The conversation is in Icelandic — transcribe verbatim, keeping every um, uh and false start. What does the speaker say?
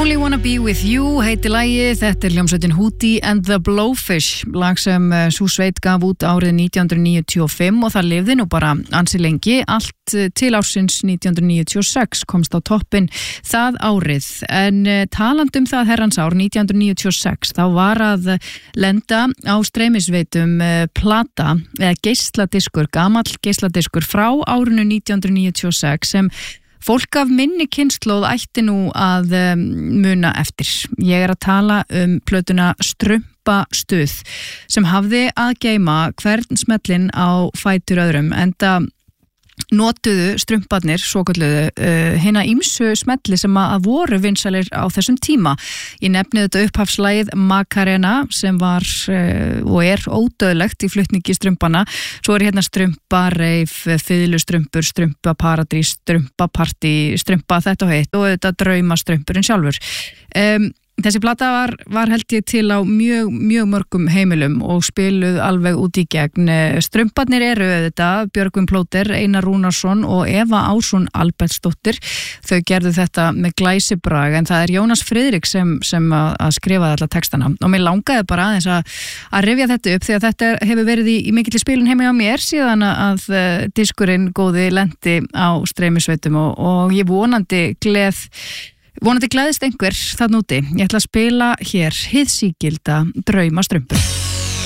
Only Wanna Be With You heiti lagið, þetta er hljómsveitin Hootie and the Blowfish, lag sem uh, sú sveit gaf út árið nítján hundruð níutíu og fimm og það lifði nú bara ansi lengi, allt uh, til ársins nítján hundruð níutíu og sex komst á toppinn það árið, en uh, talandi um það herrans ár nítján hundruð níutíu og sex þá var að lenda á streymisveitum uh, plata eða geisladiskur, gamall geisladiskur frá árinu nítján hundruð níutíu og sex sem fólk af minni kynslóð ætti nú að um, muna eftir. Ég er að tala um plötuna Strumpastuð sem hafði að geyma hvern smellin á fætur öðrum, enda notuðu strumparnir svokölluðu uh, hina ýmsu smelli sem að voru vinsælir á þessum tíma. Ég nefni þetta upphafslagið Macarena sem var uh, og er ódöðlegt í flutningi strumpana. Svo er hérna strumpa, reif, fiðlustrumpur, strumpa paradís, strumpa party, strumpa þetta og hitt og þetta drauma strumpurinn sjálfur. Um, Þessi plata var, var held ég til á mjög, mjög mörgum heimilum og spiluð alveg út í gegn. Strumparnir eru þetta, Björgvin Plóter, Einar Rúnarsson og Eva Ásson Albertsdóttir. Þau gerðu þetta með glæsibrag, en það er Jónas Friðrik sem, sem að, að skrifa alla textana. Og mér langaði bara aðeins að, að rifja þetta upp því að þetta hefur verið í, í mikilli spilun heima á mér síðan að uh, diskurinn góði lendi á streymisveitum og, og ég vonandi gleð Vonandi gleðist einhver þarna úti. Ég ætla að spila hér hið sígilda Draumastrumpur.